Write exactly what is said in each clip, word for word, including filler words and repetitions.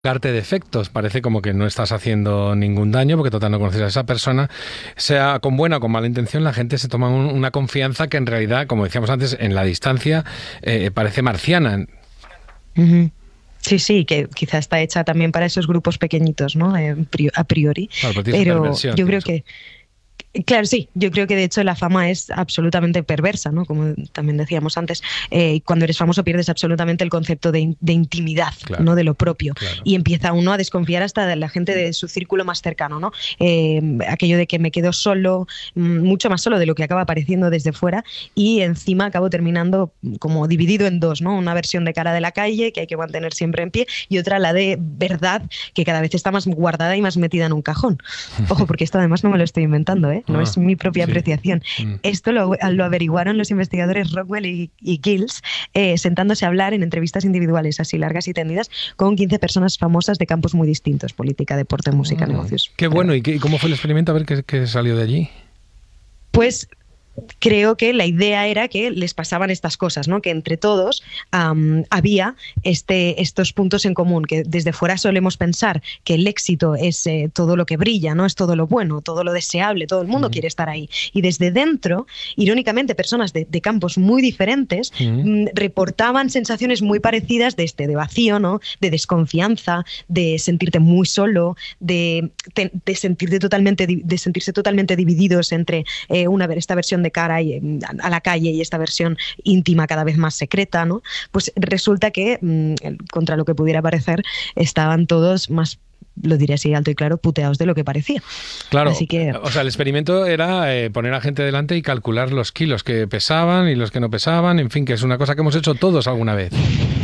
Darte defectos, parece como que no estás haciendo ningún daño porque total no conoces a esa persona, sea con buena o con mala intención, la gente se toma un, una confianza que en realidad, como decíamos antes, en la distancia eh, parece marciana. Uh-huh. Sí, sí, que quizá está hecha también para esos grupos pequeñitos, ¿no? Eh, a priori, claro, pero yo creo que Claro, sí. Yo creo que de hecho la fama es absolutamente perversa, ¿no? Como también decíamos antes, eh, cuando eres famoso pierdes absolutamente el concepto de, de intimidad, claro, ¿no? De lo propio. Claro. Y empieza uno a desconfiar hasta de la gente de su círculo más cercano, ¿no? Eh, aquello de que me quedo solo, mucho más solo de lo que acaba apareciendo desde fuera, y encima acabo terminando como dividido en dos, ¿no? Una versión de cara de la calle que hay que mantener siempre en pie y otra la de verdad que cada vez está más guardada y más metida en un cajón. Ojo, porque esto además no me lo estoy inventando, ¿eh? No ah, es mi propia sí. apreciación. Mm. Esto lo, lo averiguaron los investigadores Rockwell y, y Giles, eh, sentándose a hablar en entrevistas individuales así largas y tendidas con quince personas famosas de campos muy distintos: política, deporte, música, oh, negocios. Qué pero, bueno. ¿Y, qué, ¿Y cómo fue el experimento? A ver qué, qué salió de allí. Pues creo que la idea era que les pasaban estas cosas, ¿no? Que entre todos um, había este, estos puntos en común, que desde fuera solemos pensar que el éxito es eh, todo lo que brilla, ¿no? Es todo lo bueno, todo lo deseable, todo el mundo uh-huh. quiere estar ahí. Y desde dentro, irónicamente, personas de, de campos muy diferentes uh-huh. m, reportaban sensaciones muy parecidas de, este, de vacío, ¿no? De desconfianza, de sentirte muy solo, de, de, de, sentirte totalmente, de sentirse totalmente divididos entre eh, una, esta versión de cara y, a la calle y esta versión íntima cada vez más secreta, ¿no? Pues resulta que, mmm, contra lo que pudiera parecer, estaban todos más, lo diré así alto y claro, puteados de lo que parecía. Claro, así que, o sea, el experimento era eh, poner a gente delante y calcular los kilos que pesaban y los que no pesaban, en fin, que es una cosa que hemos hecho todos alguna vez.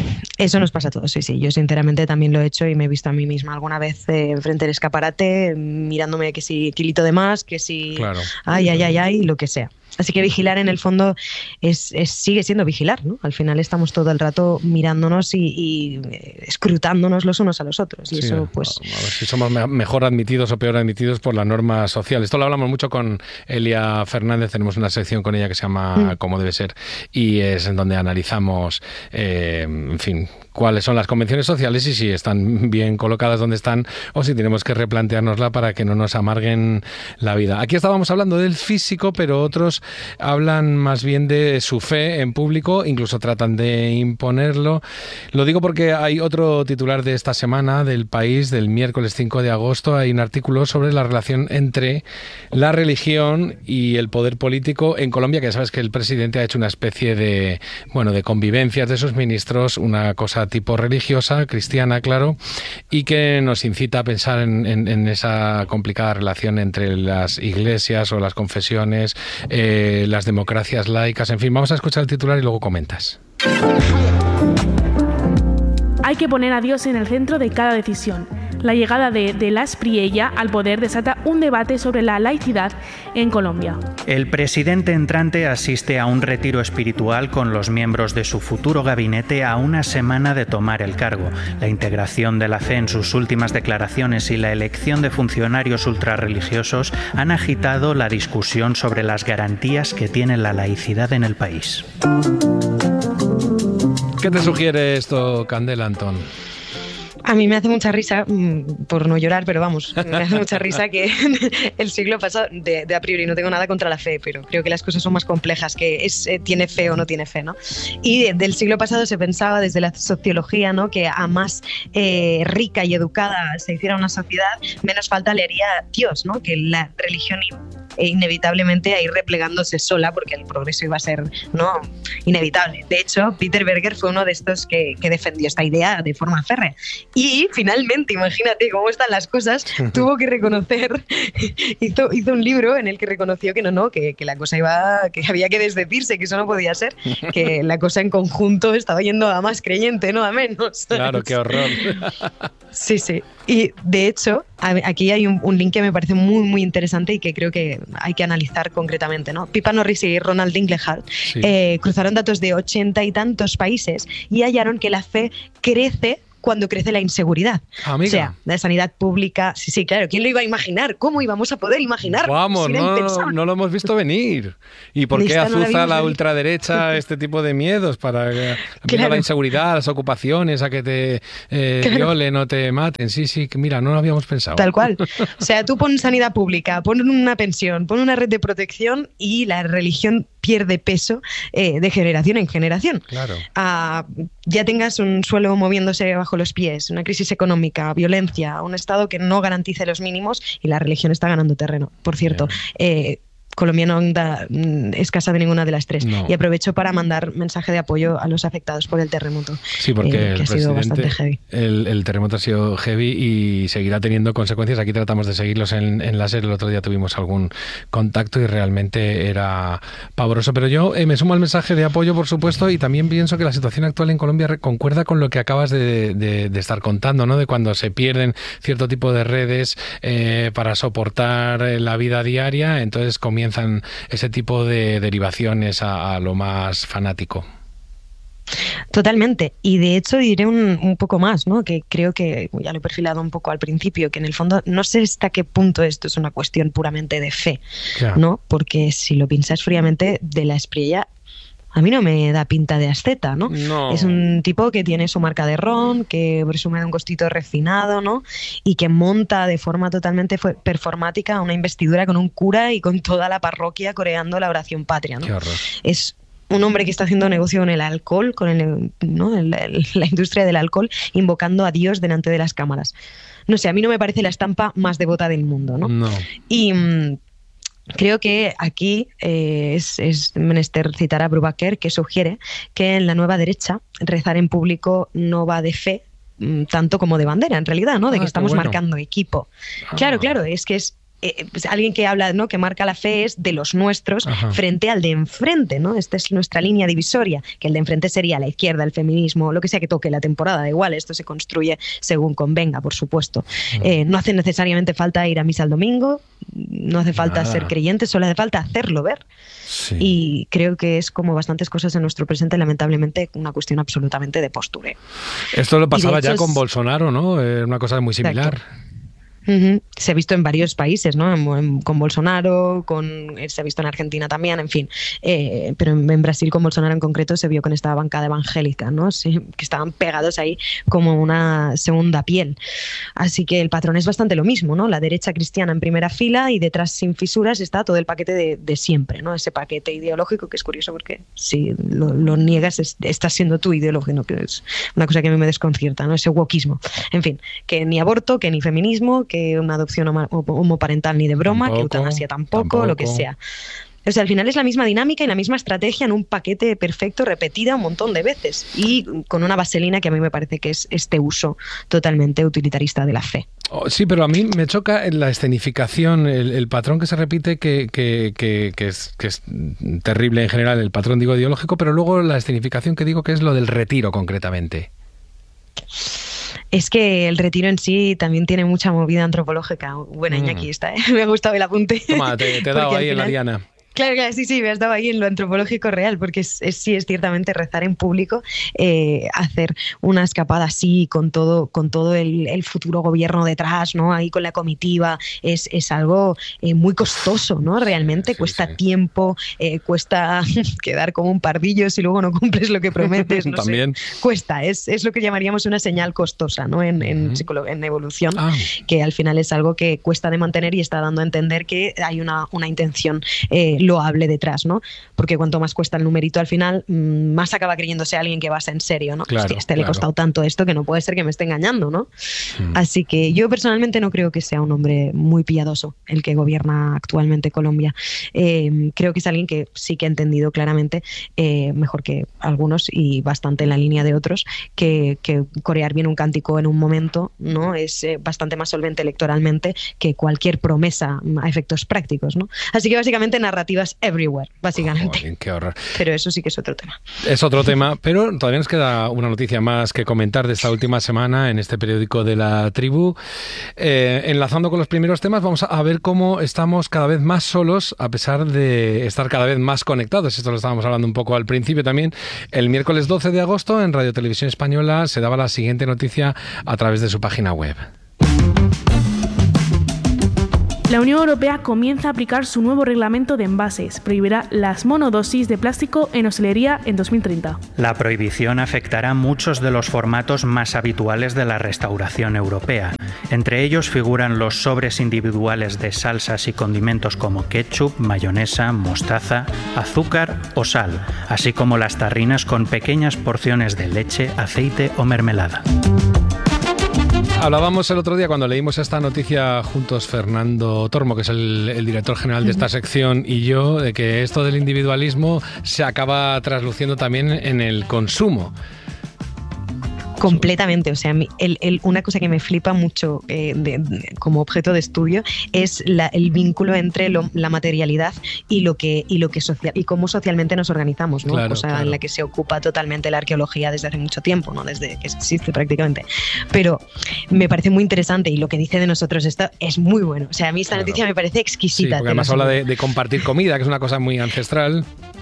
Eso nos pasa a todos, sí, sí. Yo sinceramente también lo he hecho y me he visto a mí misma alguna vez eh, enfrente del escaparate, mirándome que si kilito de más, que si claro. ay, ay, ay, ay, lo que sea. Así que vigilar en el fondo es, es, sigue siendo vigilar, ¿no? Al final estamos todo el rato mirándonos y, y escrutándonos los unos a los otros. Y sí, eso, pues, a ver si somos mejor admitidos o peor admitidos por la norma social. Esto lo hablamos mucho con Elia Fernández, tenemos una sección con ella que se llama mm. Cómo debe ser, y es en donde analizamos, eh, en fin, cuáles son las convenciones sociales y si están bien colocadas donde están o si tenemos que replanteárnosla para que no nos amarguen la vida. Aquí estábamos hablando del físico, pero otros hablan más bien de su fe en público, incluso tratan de imponerlo. Lo digo porque hay otro titular de esta semana del País, del miércoles cinco de agosto, hay un artículo sobre la relación entre la religión y el poder político en Colombia, que ya sabes que el presidente ha hecho una especie de, bueno, de convivencias de sus ministros, una cosa tipo religiosa, cristiana, claro, y que nos incita a pensar en, en, en esa complicada relación entre las iglesias o las confesiones, eh, las democracias laicas, en fin. Vamos a escuchar el titular y luego comentas. Hay que poner a Dios en el centro de cada decisión. La llegada de, de Las Priella al poder desata un debate sobre la laicidad en Colombia. El presidente entrante asiste a un retiro espiritual con los miembros de su futuro gabinete a una semana de tomar el cargo. La integración de la fe en sus últimas declaraciones y la elección de funcionarios ultrarreligiosos han agitado la discusión sobre las garantías que tiene la laicidad en el país. ¿Qué te sugiere esto, Candela, Antón? A mí me hace mucha risa, por no llorar, pero vamos, me hace mucha risa que el siglo pasado, de, de a priori no tengo nada contra la fe, pero creo que las cosas son más complejas, que es, eh, tiene fe o no tiene fe, ¿no? Y de, del siglo pasado se pensaba desde la sociología, ¿no? Que a más eh, rica y educada se hiciera una sociedad, menos falta le haría Dios, ¿no? Que la religión e inevitablemente a ir replegándose sola porque el progreso iba a ser, ¿no?, inevitable. De hecho, Peter Berger fue uno de estos que, que defendió esta idea de forma férrea. Y finalmente, imagínate cómo están las cosas, tuvo que reconocer, hizo, hizo un libro en el que reconoció que no, no, que, que la cosa iba, que había que desdecirse, que eso no podía ser, que la cosa en conjunto estaba yendo a más creyente, no a menos. Claro, qué horror. Sí, sí. Y de hecho, aquí hay un, un link que me parece muy, muy interesante y que creo que hay que analizar concretamente, ¿no? Pippa Norris y Ronald Dinglehart sí. eh, cruzaron datos de ochenta y tantos países y hallaron que la fe crece cuando crece la inseguridad. Amiga. O sea, la sanidad pública, sí, sí, claro, ¿quién lo iba a imaginar? ¿Cómo íbamos a poder imaginar? Vamos, Si era no, impensable. no lo hemos visto venir. ¿Y por qué Esta no la azuza vimos la venir. ultraderecha este tipo de miedos? Para que- Claro. a la inseguridad, a las ocupaciones, a que te eh, Claro. violen o te maten. Sí, sí, que mira, no lo habíamos pensado. Tal cual. O sea, tú pon sanidad pública, pon una pensión, pon una red de protección y la religión pierde peso eh, de generación en generación. Claro. Ah, ya tengas un suelo moviéndose bajo los pies, una crisis económica, violencia, un Estado que no garantice los mínimos y la religión está ganando terreno. Por cierto, eh, Colombia no da mm, escasa de ninguna de las tres. No. Y aprovecho para mandar mensaje de apoyo a los afectados por el terremoto. Sí, porque eh, el que ha sido bastante presidente, heavy. el, el terremoto ha sido heavy y seguirá teniendo consecuencias. Aquí tratamos de seguirlos en, en láser. El otro día tuvimos algún contacto y realmente era pavoroso. Pero yo eh, me sumo al mensaje de apoyo, por supuesto, y también pienso que la situación actual en Colombia re- concuerda con lo que acabas de, de- de estar contando, ¿no? De cuando se pierden cierto tipo de redes eh, para soportar eh, la vida diaria, entonces comienzan ese tipo de derivaciones a, a lo más fanático. Totalmente. Y de hecho diré un, un poco más, ¿no? Que creo que ya lo he perfilado un poco al principio, que en el fondo no sé hasta qué punto esto es una cuestión puramente de fe, Ya. ¿no? Porque si lo piensas fríamente, de la Espriella a mí no me da pinta de asceta, ¿no? No. Es un tipo que tiene su marca de ron, que presume de un costito refinado, ¿no? Y que monta de forma totalmente fue- performática una investidura con un cura y con toda la parroquia coreando la oración patria, ¿no? Qué horror. Es un hombre que está haciendo negocio con el alcohol, con el, ¿no? el, el, la industria del alcohol, invocando a Dios delante de las cámaras. No sé, a mí no me parece la estampa más devota del mundo, ¿no? No. Y mmm, creo que aquí eh, es, es menester citar a Brubaker, que sugiere que en la nueva derecha rezar en público no va de fe mmm, tanto como de bandera, en realidad, ¿no? De Ah, que qué estamos bueno. marcando equipo. Ah. Claro, claro, es que es Eh, pues alguien que habla, ¿no? Que marca la fe es de los nuestros Ajá. frente al de enfrente, ¿no? Esta es nuestra línea divisoria, que el de enfrente sería la izquierda, el feminismo, lo que sea que toque la temporada, da igual, esto se construye según convenga, por supuesto. Eh, no hace necesariamente falta ir a misa el domingo, no hace falta Nada. ser creyente, solo hace falta hacerlo ver. Sí. Y creo que es como bastantes cosas en nuestro presente, lamentablemente, una cuestión absolutamente de postureo. Esto lo pasaba hecho ya es- con Bolsonaro, ¿no? Eh, una cosa muy similar. Exacto. Ujú. Se ha visto en varios países, ¿no? En- en- con Bolsonaro, con, eh, se ha visto en Argentina también, en fin. Eh, pero en, en Brasil, con Bolsonaro en concreto, se vio con esta bancada evangélica, ¿no? Sí, que estaban pegados ahí como una segunda piel. Así que el patrón es bastante lo mismo, ¿no? La derecha cristiana en primera fila y detrás, sin fisuras, está todo el paquete de, de siempre, ¿no? Ese paquete ideológico que es curioso porque si lo, lo niegas, es- estás siendo tú ideológico, ¿no? Que es una cosa que a mí me desconcierta, ¿no? Ese wokismo. En fin, que ni aborto, que ni feminismo, que una adopción homo- homoparental ni de broma, Tampoco, que eutanasia tampoco, lo que tampoco. sea. O sea, al final es la misma dinámica y la misma estrategia en un paquete perfecto repetida un montón de veces y con una vaselina que a mí me parece que es este uso totalmente utilitarista de la fe. Oh, sí, pero a mí me choca en la escenificación, el, el patrón que se repite, que, que, que, que es, que es terrible en general, el patrón, digo, ideológico, pero luego la escenificación que digo que es lo del retiro, concretamente. Es que el retiro en sí también tiene mucha movida antropológica. Buena, Mm. Iñaki, está, ¿eh? Me ha gustado el apunte. Toma, te, te he Porque dado al ahí en la final- diana. Claro, claro, sí, sí, me has dado ahí en lo antropológico real, porque es, es- sí es ciertamente rezar en público, eh, hacer una escapada así con todo, con todo el, el futuro gobierno detrás, ¿no? Ahí con la comitiva, es, es algo eh, muy costoso, ¿no? Realmente Sí, cuesta sí. tiempo, eh, cuesta quedar como un pardillo si luego no cumples lo que prometes. No sé. También. Cuesta, es, es lo que llamaríamos una señal costosa, ¿no? En, en, Ujú. psicolo- en evolución Ah, que al final es algo que cuesta de mantener y está dando a entender que hay una, una intención eh, loable detrás, ¿no? Porque cuanto más cuesta el numerito al final, mmm, más acaba creyéndose alguien que vas en serio, ¿no? Claro, Hostia, a este le ha claro. costado tanto esto que no puede ser que me esté engañando, ¿no? mm. Así que yo personalmente no creo que sea un hombre muy piadoso el que gobierna actualmente Colombia. Eh, creo que es alguien que sí que ha entendido claramente, eh, mejor que algunos y bastante en la línea de otros, que, que corear bien un cántico en un momento, ¿no? Es eh, bastante más solvente electoralmente que cualquier promesa a efectos prácticos, ¿no? Así que básicamente narrativa negativas everywhere, básicamente. Joder, qué horror. Pero eso sí que es otro tema. Es otro tema, pero todavía nos queda una noticia más que comentar de esta última semana en este periódico de La Tribu. Eh, enlazando con los primeros temas, vamos a ver cómo estamos cada vez más solos a pesar de estar cada vez más conectados. Esto lo estábamos hablando un poco al principio también. El miércoles doce de agosto en Radio Televisión Española se daba la siguiente noticia a través de su página web. La Unión Europea comienza a aplicar su nuevo reglamento de envases. Prohibirá las monodosis de plástico en hostelería en dos mil treinta. La prohibición afectará muchos de los formatos más habituales de la restauración europea. Entre ellos figuran los sobres individuales de salsas y condimentos como ketchup, mayonesa, mostaza, azúcar o sal, así como las tarrinas con pequeñas porciones de leche, aceite o mermelada. Hablábamos el otro día cuando leímos esta noticia juntos, Fernando Tormo, que es el, el director general de esta sección, y yo, de que esto del individualismo se acaba trasluciendo también en el consumo. Completamente, o sea, el, el, una cosa que me flipa mucho eh, de, de, como objeto de estudio es la, el vínculo entre lo, la materialidad y lo que y lo que social y cómo socialmente nos organizamos, ¿no? Claro, cosa claro. en la que se ocupa totalmente la arqueología desde hace mucho tiempo, ¿no? Desde que existe prácticamente. Pero me parece muy interesante y lo que dice de nosotros esto es muy bueno. O sea, a mí esta claro. noticia me parece exquisita. Sí, porque además habla de, de compartir comida, que es una cosa muy ancestral.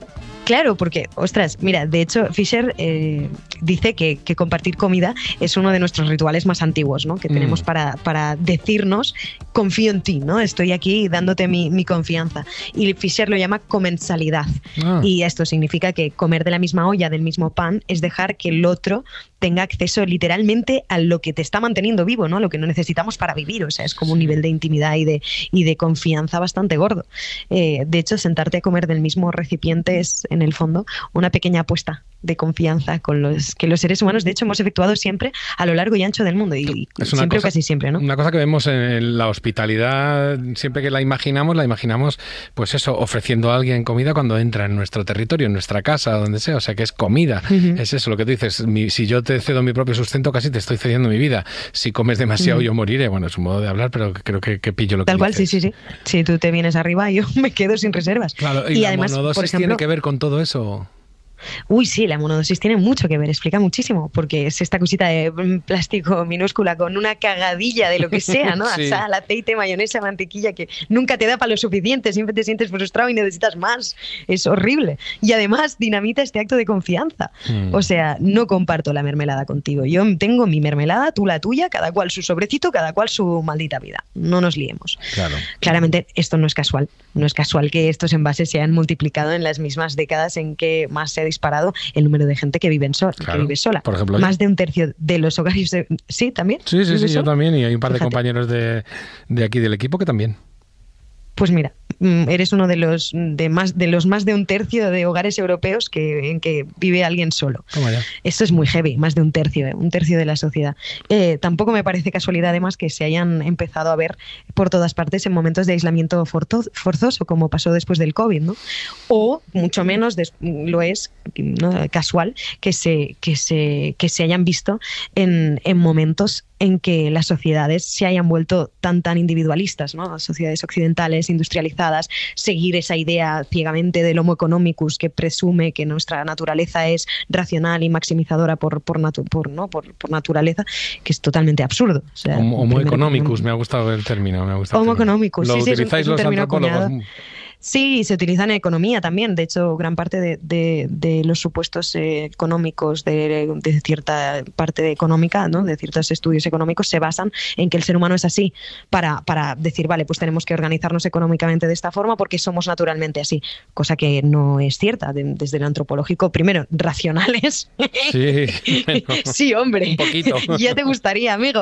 Claro, porque, ostras, mira, de hecho Fisher eh, dice que, que compartir comida es uno de nuestros rituales más antiguos, ¿no? Que mm. tenemos para, para decirnos, confío en ti, ¿no? Estoy aquí dándote mi, mi confianza. Y Fisher lo llama comensalidad. Ah. Y esto significa que comer de la misma olla, del mismo pan, es dejar que el otro tenga acceso literalmente a lo que te está manteniendo vivo, ¿no? Lo que no necesitamos para vivir. O sea, es como un nivel de intimidad y de, y de confianza bastante gordo. Eh, de hecho, sentarte a comer del mismo recipiente es, en el fondo, una pequeña apuesta de confianza con los que los seres humanos, de hecho, hemos efectuado siempre a lo largo y ancho del mundo. Y siempre o casi siempre, ¿no? Una cosa que vemos en la hospitalidad, siempre que la imaginamos, la imaginamos, pues eso, ofreciendo a alguien comida cuando entra en nuestro territorio, en nuestra casa, donde sea. O sea, que es comida. Uh-huh. Es eso lo que tú dices. Mi, si yo te cedo mi propio sustento, casi te estoy cediendo mi vida. Si comes demasiado, uh-huh. yo moriré. Bueno, es un modo de hablar, pero creo que, que pillo lo que Tal cual, dices. sí, sí, sí. Si tú te vienes arriba, yo me quedo sin reservas. Claro, y, y la además, monodosis por ejemplo, tiene que ver con todo eso. Uy, sí, la monodosis tiene mucho que ver, explica muchísimo, porque es esta cosita de plástico minúscula con una cagadilla de lo que sea, ¿no? Sí. Sal, aceite, mayonesa, mantequilla, que nunca te da para lo suficiente, siempre te sientes frustrado y necesitas más. Es horrible. Y además dinamita este acto de confianza. Mm. O sea, no comparto la mermelada contigo. Yo tengo mi mermelada, tú la tuya, cada cual su sobrecito, cada cual su maldita vida. No nos liemos. Claro. Claramente esto no es casual. No es casual que estos envases se hayan multiplicado en las mismas décadas en que más se ha disparado el número de gente que vive, so- claro. que vive sola. Por ejemplo, más de un tercio de los hogares... De... ¿Sí, también? Sí, sí, sí, yo también. Y hay un par Fíjate. de compañeros de, de aquí del equipo que también. Pues mira, eres uno de los de más de los más de un tercio de hogares europeos que, en que vive alguien solo. Esto es muy heavy, más de un tercio, ¿eh? un tercio de la sociedad. Eh, tampoco me parece casualidad, además, que se hayan empezado a ver por todas partes en momentos de aislamiento forzoso, como pasó después del COVID, ¿no? O, mucho menos, des- lo es ¿no? casual, que se, que, se, que se hayan visto en, en momentos en que las sociedades se hayan vuelto tan tan individualistas, ¿no? Las sociedades occidentales, industrializadas, seguir esa idea ciegamente del homo economicus que presume que nuestra naturaleza es racional y maximizadora por por, natu- por, ¿no? por, por naturaleza, que es totalmente absurdo. O sea, homo, homo economicus, me ha gustado el término. Me ha gustado homo economicus, lo sí, sí, utilizáis es un, es un los antropólogos. Acuñado. Sí, se utiliza en economía también. De hecho, gran parte de, de, de los supuestos eh, económicos de, de cierta parte económica, ¿no? de ciertos estudios económicos, se basan en que el ser humano es así, para, para decir, vale, pues tenemos que organizarnos económicamente de esta forma porque somos naturalmente así, cosa que no es cierta. De, desde el antropológico, primero, racionales. Sí, bueno, sí, hombre. Un poquito. Ya te gustaría, amigo.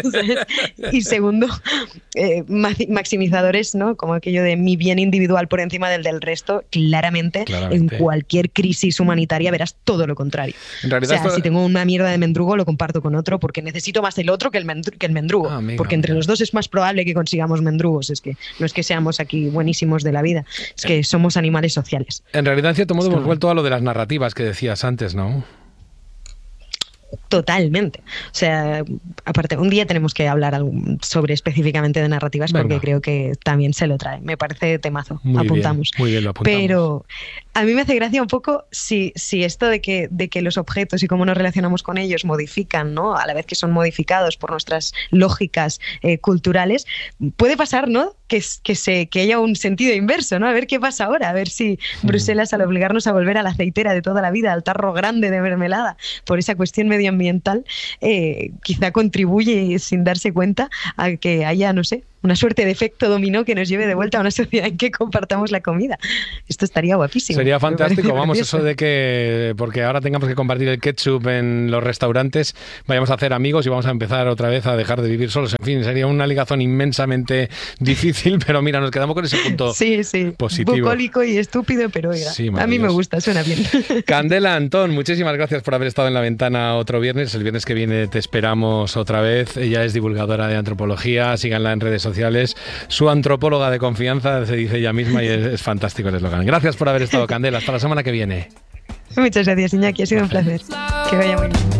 Y segundo, eh, maximizadores, ¿no? Como aquello de mi bien individual por encima del del resto. Claramente, claramente, en cualquier crisis humanitaria verás todo lo contrario. En realidad, o sea, esto... si tengo una mierda de mendrugo, lo comparto con otro porque necesito más el otro que el, mendru- que el mendrugo. Ah, amiga, porque entre amiga. los dos es más probable que consigamos mendrugos. Es que no es que seamos aquí buenísimos de la vida, es que somos animales sociales. En realidad, en cierto modo, hemos vuelto a lo de las narrativas que decías antes, ¿no? totalmente. O sea, aparte, un día tenemos que hablar sobre específicamente de narrativas. Venga. Porque creo que también se lo trae. Me parece temazo. Muy apuntamos. Bien, muy bien, lo apuntamos. Pero a mí me hace gracia un poco si, si esto de que, de que los objetos y cómo nos relacionamos con ellos modifican, ¿no? A la vez que son modificados por nuestras lógicas eh, culturales, puede pasar, ¿no? Que, que, se, que haya un sentido inverso, ¿no? A ver qué pasa ahora, a ver si Bruselas, al obligarnos a volver a la aceitera de toda la vida, al tarro grande de mermelada, por esa cuestión medioambiental, eh, quizá contribuye sin darse cuenta a que haya, no sé, una suerte de efecto dominó que nos lleve de vuelta a una sociedad en que compartamos la comida. Esto estaría guapísimo. Sería fantástico, vamos, eso de que, porque ahora tengamos que compartir el ketchup en los restaurantes, vayamos a hacer amigos y vamos a empezar otra vez a dejar de vivir solos. En fin, sería una ligazón inmensamente difícil, pero mira, nos quedamos con ese punto sí, sí. positivo. Bucólico y estúpido, pero oiga, sí, a mí me gusta, suena bien. Candela Antón, muchísimas gracias por haber estado en La Ventana otro viernes. El viernes que viene te esperamos otra vez. Ella es divulgadora de antropología, síganla en redes sociales. Su antropóloga de confianza, se dice ella misma, y es, es fantástico el eslogan. Gracias por haber estado, Candela. Hasta la semana que viene. Muchas gracias, Iñaki. Ha sido un placer. Que vaya muy bien.